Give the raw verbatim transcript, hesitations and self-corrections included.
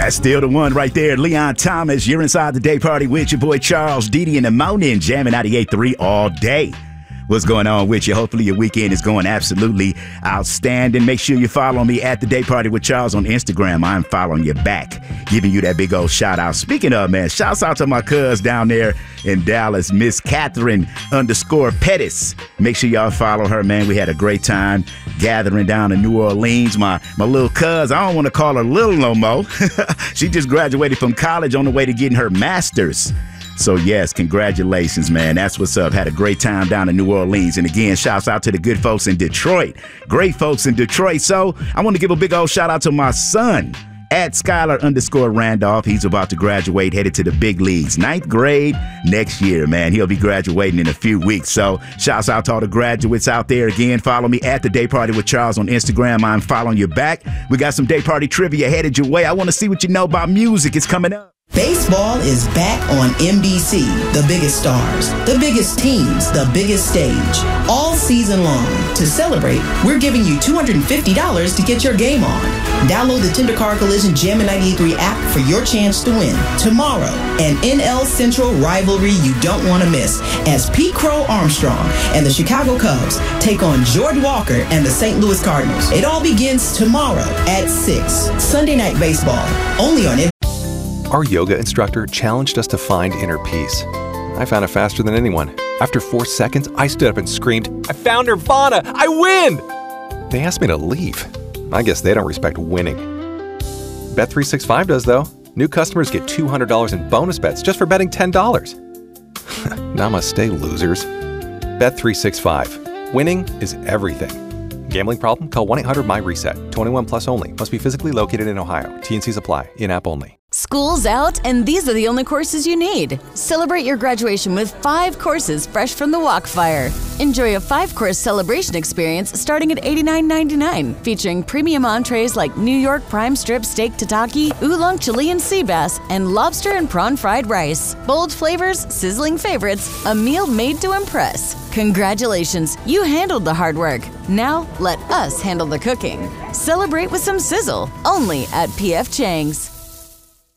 That's still the one right there. Leon Thomas, you're inside the day party with your boy Charles Didi in the morning, jamming ninety-eight point three all day. What's going on with you? Hopefully your weekend is going absolutely outstanding. Make sure you follow me at the Day Party with Charles on Instagram. I'm following you back, giving you that big old shout out. Speaking of, man, shouts out to my cuz down there in Dallas, Miss Catherine underscore Pettis. Make sure y'all follow her, man. We had a great time gathering down in New Orleans. My my little cuz, I don't want to call her little no more. She just graduated from college on the way to getting her master's. So, yes, congratulations, man. That's what's up. Had a great time down in New Orleans. And again, shouts out to the good folks in Detroit. Great folks in Detroit. So I want to give a big old shout out to my son at Skylar underscore Randolph. He's about to graduate, headed to the big leagues. Ninth grade next year, man. He'll be graduating in a few weeks. So shouts out to all the graduates out there. Again, follow me at the Day Party with Charles on Instagram. I'm following you back. We got some Day Party trivia headed your way. I want to see what you know about music. It's coming up. Baseball is back on N B C. The biggest stars, the biggest teams, the biggest stage, all season long. To celebrate, we're giving you two hundred fifty dollars to get your game on. Download the Tender Car Collision Jammin' ninety-eight point three app for your chance to win. Tomorrow, an N L Central rivalry you don't want to miss as Pete Crow Armstrong and the Chicago Cubs take on Jordan Walker and the Saint Louis Cardinals. It all begins tomorrow at six. Sunday Night Baseball, only on N B C. Our yoga instructor challenged us to find inner peace. I found it faster than anyone. After four seconds, I stood up and screamed, "I found Nirvana! I win!" They asked me to leave. I guess they don't respect winning. Bet three sixty-five does, though. New customers get two hundred dollars in bonus bets just for betting ten dollars. Namaste, losers. Bet three sixty-five. Winning is everything. Gambling problem? Call one eight hundred my reset. twenty-one plus only. Must be physically located in Ohio. T and Cs apply. In-app only. School's out, and these are the only courses you need. Celebrate your graduation with five courses fresh from the Walkfire. Enjoy a five-course celebration experience starting at eighty-nine ninety-nine, featuring premium entrees like New York prime strip steak tataki, oolong Chilean sea bass, and lobster and prawn fried rice. Bold flavors, sizzling favorites, a meal made to impress. Congratulations, you handled the hard work. Now let us handle the cooking. Celebrate with some sizzle, only at P F Chang's.